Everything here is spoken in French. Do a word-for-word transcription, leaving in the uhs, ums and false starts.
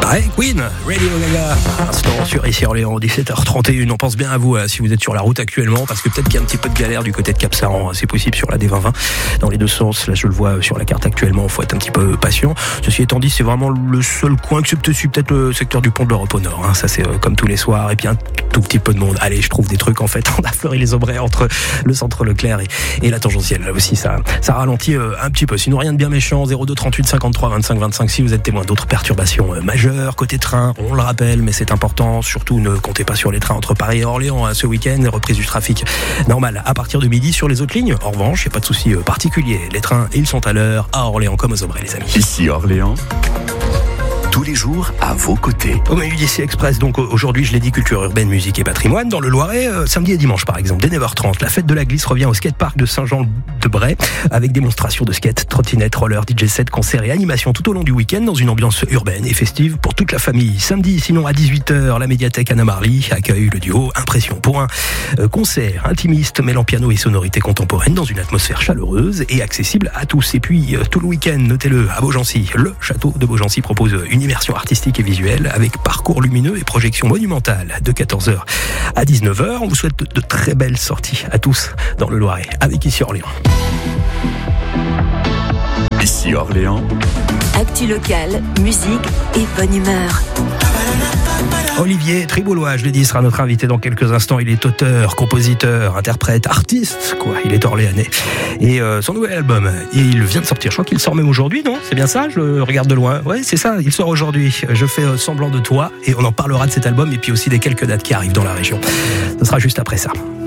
Ouais, Queen, Radio Gaga, instant sur ici Orléans, dix-sept heures trente et une. On pense bien à vous euh, si vous êtes sur la route actuellement, parce que peut-être qu'il y a un petit peu de galère du côté de Cap-Saran, c'est possible sur la D vingt vingt, dans les deux sens. Là, je le vois sur la carte actuellement, il faut être un petit peu patient. Ceci étant dit, c'est vraiment le seul coin, excepté peut-être le secteur du pont de l'Europe au nord. Hein. Ça, c'est euh, comme tous les soirs, et puis un tout petit peu de monde. Allez, je trouve des trucs en fait. On a fleuri les aubrais entre le centre Leclerc et, et la tangentielle. Là aussi, ça, ça ralentit euh, un petit peu. Sinon, rien de bien méchant. zéro deux trente-huit cinquante-trois vingt-cinq vingt-cinq si vous êtes témoin d'autres perturbations euh, majeures. Côté train, on le rappelle, mais c'est important. Surtout, ne comptez pas sur les trains entre Paris et Orléans hein, ce week-end. Reprise du trafic normal à partir de midi sur les autres lignes. En revanche, il n'y a pas de souci euh, particulier. Les trains, ils sont à l'heure à Orléans comme aux aubrais, les amis. Ici Orléans, tous les jours à vos côtés. Au menu d'ici Express, donc aujourd'hui je l'ai dit, culture urbaine, musique et patrimoine. Dans le Loiret, euh, samedi et dimanche par exemple, dès neuf heures trente, la fête de la glisse revient au skatepark de Saint-Jean-de-Bray avec démonstration de skate, trottinette, roller, D J set, concerts et animations tout au long du week-end dans une ambiance urbaine et festive pour toute la famille. Samedi, sinon à dix-huit heures, la médiathèque Anna Marly accueille le duo Impression pour un euh, concert intimiste mêlant piano et sonorité contemporaine dans une atmosphère chaleureuse et accessible à tous. Et puis euh, tout le week-end, notez-le, à Beaugency, le château de Beaugency propose une immersion artistique et visuelle avec parcours lumineux et projection monumentale de quatorze heures à dix-neuf heures. On vous souhaite de, de très belles sorties à tous dans le Loiret avec ici Orléans. Ici Orléans, actu locale, musique et bonne humeur. Olivier Triboulois, je l'ai dit, sera notre invité dans quelques instants. Il est auteur, compositeur, interprète, artiste, quoi. Il est orléanais. Et euh, son nouvel album, il vient de sortir. Je crois qu'il sort même aujourd'hui, non ? C'est bien ça ? Je le regarde de loin. Ouais, c'est ça, il sort aujourd'hui. Je fais euh, semblant de toi et on en parlera de cet album et puis aussi des quelques dates qui arrivent dans la région. Ce sera juste après ça.